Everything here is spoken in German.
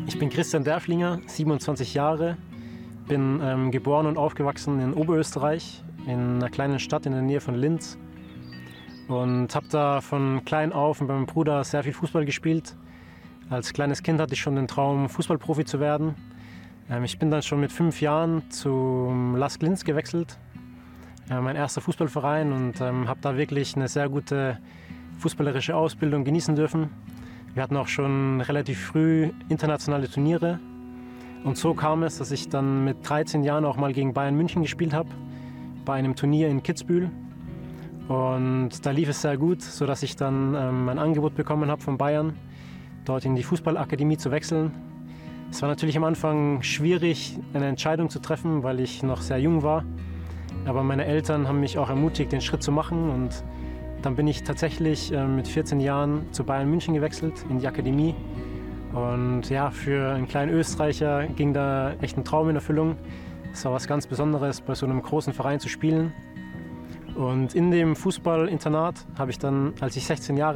Ich bin Christian Derflinger, 27 Jahre, bin geboren und aufgewachsen in Oberösterreich, in einer kleinen Stadt in der Nähe von Linz. Und habe da von klein auf mit meinem Bruder sehr viel Fußball gespielt. Als kleines Kind hatte ich schon den Traum, Fußballprofi zu werden. Ich bin dann schon mit 5 Jahren zum LASK Linz gewechselt, mein erster Fußballverein, und habe da wirklich eine sehr gute fußballerische Ausbildung genießen dürfen. Wir hatten auch schon relativ früh internationale Turniere. Und so kam es, dass ich dann mit 13 Jahren auch mal gegen Bayern München gespielt habe, bei einem Turnier in Kitzbühel. Und da lief es sehr gut, sodass ich dann ein Angebot bekommen habe von Bayern, dort in die Fußballakademie zu wechseln. Es war natürlich am Anfang schwierig, eine Entscheidung zu treffen, weil ich noch sehr jung war. Aber meine Eltern haben mich auch ermutigt, den Schritt zu machen. Und dann bin ich tatsächlich mit 14 Jahren zu Bayern München gewechselt, in die Akademie. Und ja, für einen kleinen Österreicher ging da echt ein Traum in Erfüllung. Es war was ganz Besonderes, bei so einem großen Verein zu spielen. Und in dem Fußballinternat habe ich dann, als ich 16 Jahre